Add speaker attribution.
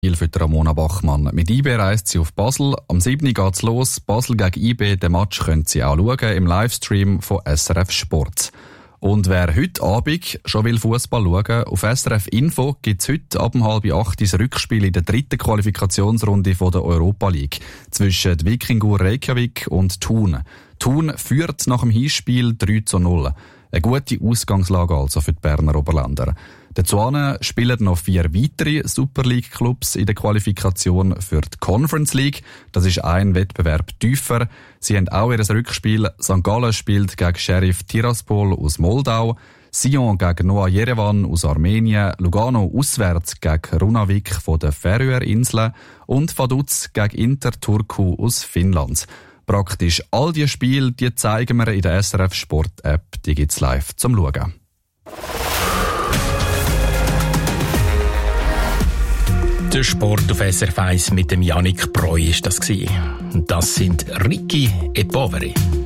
Speaker 1: Für Ramona Bachmann. Mit IB reist sie auf Basel. Am 7. geht's los. Basel gegen IB. Den Match können Sie auch schauen im Livestream von SRF Sport. Und wer heute Abend schon will Fußball schauen, auf SRF Info gibt's heute ab 7:30 das Rückspiel in der 3. Qualifikationsrunde von der Europa League zwischen Wikingur Reykjavik und Thun. Thun führt nach dem Hinspiel 3:0. Eine gute Ausgangslage also für die Berner Oberländer. Dazu spielen noch 4 weitere Super League-Clubs in der Qualifikation für die Conference League. Das ist ein Wettbewerb tiefer. Sie haben auch ihr Rückspiel. St. Gallen spielt gegen Sheriff Tiraspol aus Moldau, Sion gegen Noah Yerevan aus Armenien, Lugano auswärts gegen Runavik von den Färöerinseln und Vaduz gegen Inter Turku aus Finnland. Praktisch all diese Spiele, die zeigen wir in der SRF Sport App. Die gibt's live zum Schauen.
Speaker 2: Der Sport auf SRF 1 mit dem Yannick Breu ist das gewesen. Das sind Ricky et Poveri.